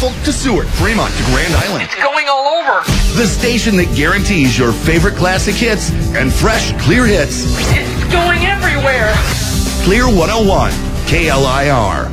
Norfolk to Seward, Fremont to Grand Island. It's going all over. The station that guarantees your favorite classic hits and fresh, clear hits. It's going everywhere. Clear 101, KLIR.